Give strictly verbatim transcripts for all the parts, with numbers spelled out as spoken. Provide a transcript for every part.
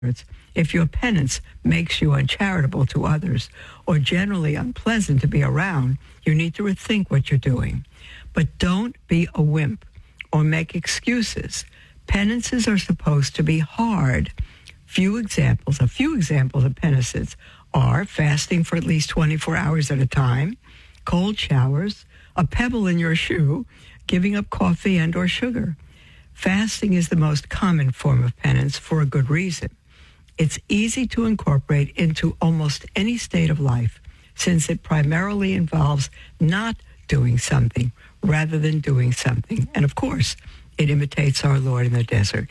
If your penance makes you uncharitable to others or generally unpleasant to be around, you need to rethink what you're doing. But don't be a wimp or make excuses. Penances are supposed to be hard. Few examples, a few examples of penances are fasting for at least twenty-four hours at a time, cold showers, a pebble in your shoe, giving up coffee and or sugar. Fasting is the most common form of penance for a good reason. It's easy to incorporate into almost any state of life since it primarily involves not doing something rather than doing something. And of course, it imitates our Lord in the desert.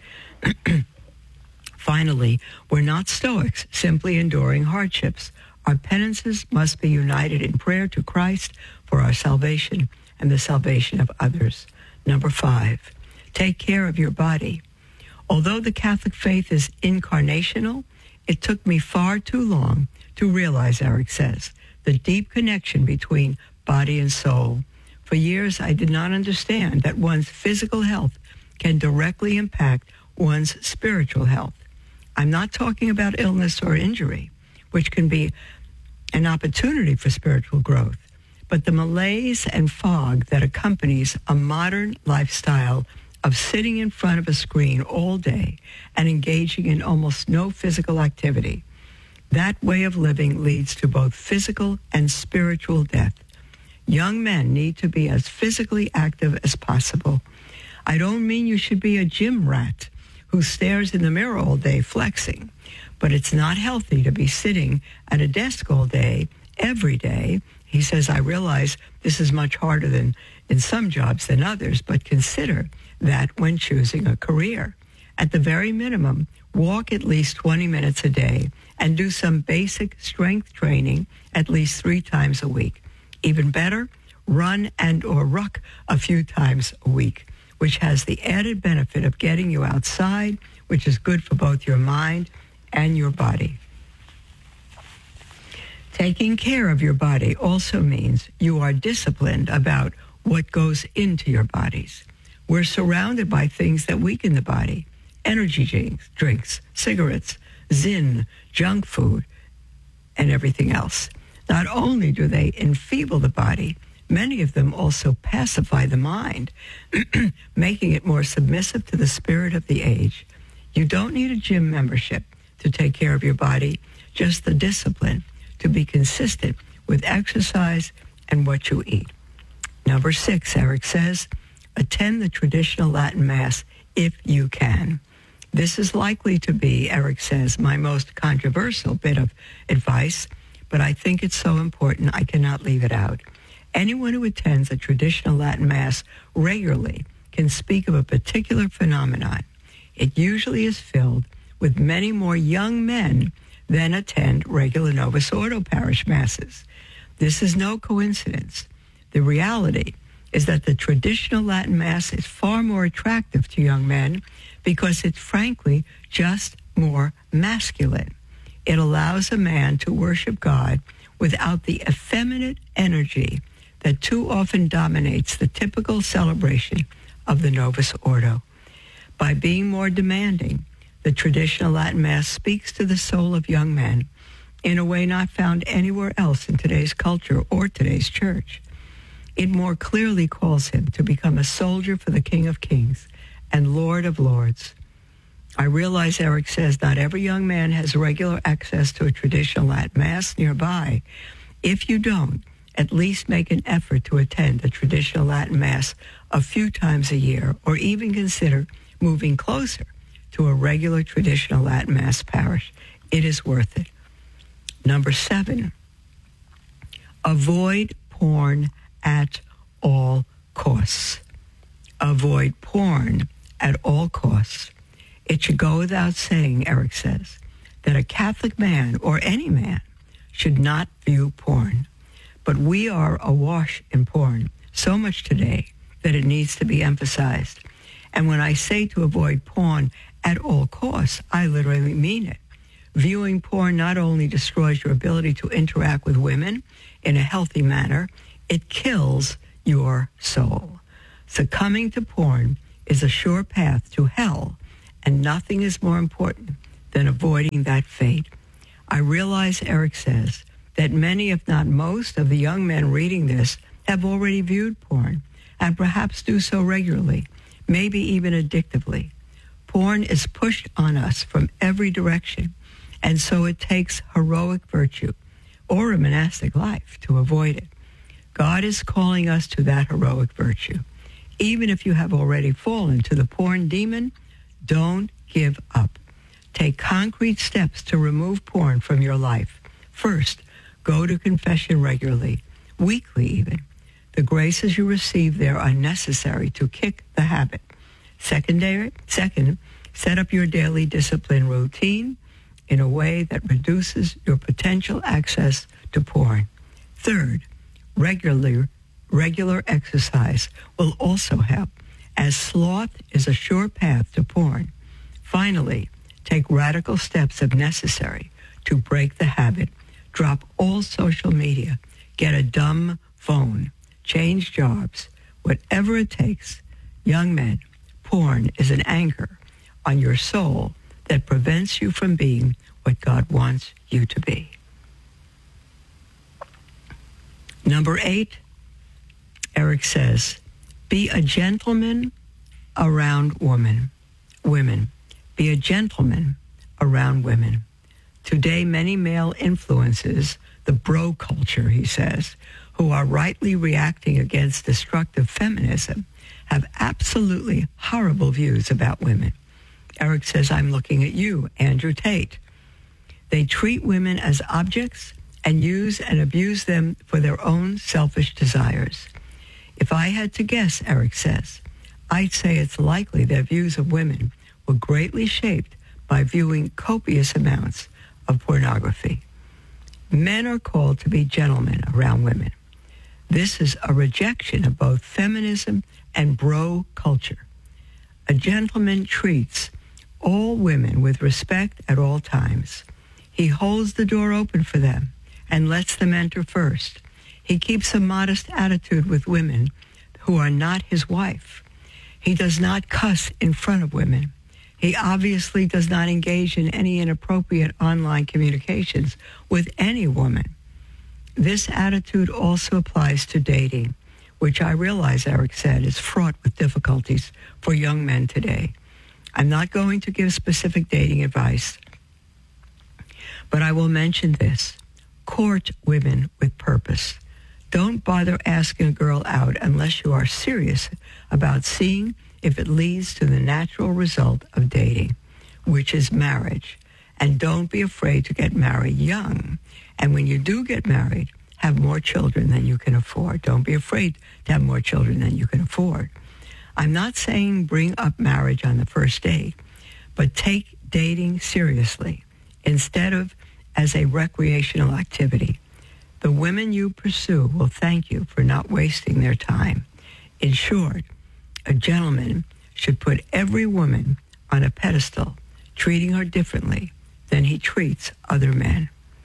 Finally, we're not Stoics, simply enduring hardships. Our penances must be united in prayer to Christ for our salvation and the salvation of others. Number five, take care of your body. Although the Catholic faith is incarnational, it took me far too long to realize, Eric says, the deep connection between body and soul. For years, I did not understand that one's physical health can directly impact one's spiritual health. I'm not talking about illness or injury, which can be an opportunity for spiritual growth, but the malaise and fog that accompanies a modern lifestyle of sitting in front of a screen all day and engaging in almost no physical activity. That way of living leads to both physical and spiritual death. Young men need to be as physically active as possible. I don't mean you should be a gym rat who stares in the mirror all day flexing, but it's not healthy to be sitting at a desk all day, every day. He says, I realize this is much harder than in some jobs than others, but consider that when choosing a career. At the very minimum, walk at least twenty minutes a day and do some basic strength training at least three times a week. Even better, run and or ruck a few times a week, which has the added benefit of getting you outside, which is good for both your mind and your body. Taking care of your body also means you are disciplined about what goes into your bodies. We're surrounded by things that weaken the body: energy drinks, drinks, cigarettes, zin, junk food, and everything else. Not only do they enfeeble the body, many of them also pacify the mind, making it more submissive to the spirit of the age. You don't need a gym membership to take care of your body, just the discipline to be consistent with exercise and what you eat. Number six, Eric says, attend the traditional Latin Mass if you can. This is likely to be, Eric says, my most controversial bit of advice, but I think it's so important I cannot leave it out. Anyone who attends a traditional Latin Mass regularly can speak of a particular phenomenon. It usually is filled with many more young men than attend regular Novus Ordo parish masses. This is no coincidence. The reality is that the traditional Latin Mass is far more attractive to young men because it's frankly just more masculine. It allows a man to worship God without the effeminate energy that too often dominates the typical celebration of the Novus Ordo. By being more demanding, the traditional Latin Mass speaks to the soul of young men in a way not found anywhere else in today's culture or today's church. It more clearly calls him to become a soldier for the King of Kings and Lord of Lords. I realize, Eric says, not every young man has regular access to a traditional Latin Mass nearby. If you don't, at least make an effort to attend a traditional Latin Mass a few times a year, or even consider moving closer to a regular traditional Latin Mass parish. It is worth it. Number seven, avoid porn at all costs. Avoid porn at all costs. It should go without saying, Eric says, that a Catholic man, or any man, should not view porn. But we are awash in porn so much today that it needs to be emphasized. And when I say to avoid porn at all costs, I literally mean it. Viewing porn not only destroys your ability to interact with women in a healthy manner, it kills your soul. Succumbing to porn is a sure path to hell, and nothing is more important than avoiding that fate. I realize, Eric says, that many, if not most, of the young men reading this have already viewed porn and perhaps do so regularly, maybe even addictively. Porn is pushed on us from every direction, and so it takes heroic virtue or a monastic life to avoid it. God is calling us to that heroic virtue. Even if you have already fallen to the porn demon, don't give up. Take concrete steps to remove porn from your life. First, go to confession regularly, weekly even. The graces you receive there are necessary to kick the habit. Secondary, second, set up your daily discipline routine in a way that reduces your potential access to porn. Third, regular, regular exercise will also help, as sloth is a sure path to porn. Finally, take radical steps if necessary to break the habit. Drop all social media. Get a dumb phone. Change jobs. Whatever it takes. Young men, porn is an anchor on your soul that prevents you from being what God wants you to be. Number eight, Eric says, be a gentleman around women. Women. Be a gentleman around women. Today, many male influences, the bro culture, he says, who are rightly reacting against destructive feminism, have absolutely horrible views about women. Eric says, I'm looking at you, Andrew Tate. They treat women as objects and use and abuse them for their own selfish desires. If I had to guess, Eric says, I'd say it's likely their views of women were greatly shaped by viewing copious amounts of pornography. Men are called to be gentlemen around women. This is a rejection of both feminism and bro culture. A gentleman treats all women with respect at all times. He holds the door open for them and lets them enter first. He keeps a modest attitude with women who are not his wife. He does not cuss in front of women. He obviously does not engage in any inappropriate online communications with any woman. This attitude also applies to dating, which I realize, Eric said, is fraught with difficulties for young men today. I'm not going to give specific dating advice, but I will mention this. Court women with purpose. Don't bother asking a girl out unless you are serious about seeing if it leads to the natural result of dating, which is marriage. And don't be afraid to get married young. And when you do get married, have more children than you can afford. Don't be afraid to have more children than you can afford. I'm not saying bring up marriage on the first date, but take dating seriously instead of as a recreational activity. The women you pursue will thank you for not wasting their time. In short, a gentleman should put every woman on a pedestal, treating her differently than he treats other men.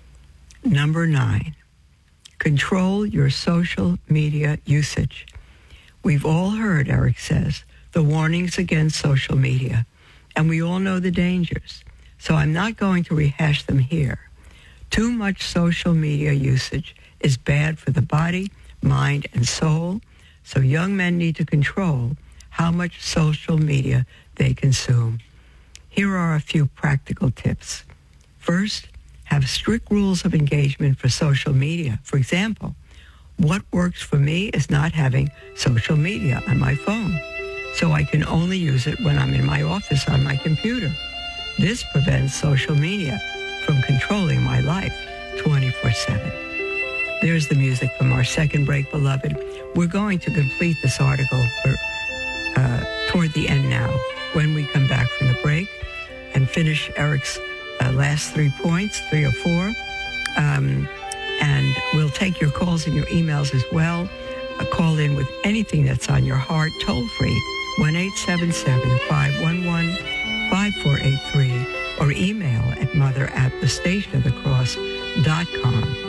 Number nine, control your social media usage. We've all heard, Eric says, the warnings against social media, and we all know the dangers, so I'm not going to rehash them here. Too much social media usage is bad for the body, mind, and soul, so young men need to control how much social media they consume. Here are a few practical tips. First, have strict rules of engagement for social media. For example, what works for me is not having social media on my phone, so I can only use it when I'm in my office on my computer. This prevents social media from controlling my life twenty-four seven. There's the music from our second break, beloved. We're going to complete this article for, uh, toward the end now when we come back from the break and finish Eric's uh, last three points, three or four. Um, and we'll take your calls and your emails as well. Uh, call in with anything that's on your heart, toll free, one eight seven seven, five one one, five four eight three, or email at mother at the station of the cross dot com.